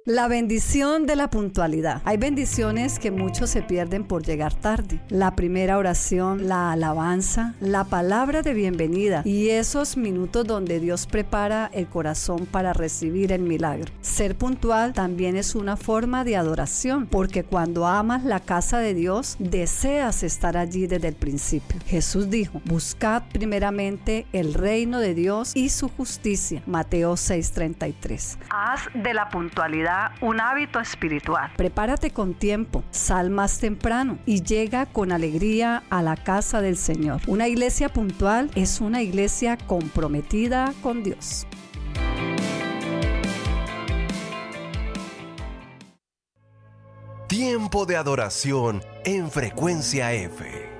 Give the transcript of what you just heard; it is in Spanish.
La bendición de la puntualidad. Hay bendiciones que muchos se pierden por llegar tarde. La primera oración, la alabanza, la palabra de bienvenida y esos minutos donde Dios prepara el corazón para recibir el milagro. Ser puntual también es una forma de adoración, porque cuando amas la casa de Dios, deseas estar allí desde el principio. Jesús dijo: buscad primeramente el reino de Dios y su justicia. Mateo 6:33. Haz de la puntualidad un hábito espiritual. Prepárate con tiempo, sal más temprano y llega con alegría a la casa del Señor. Una iglesia puntual es una iglesia comprometida con Dios. Tiempo de adoración en Frecuencia F.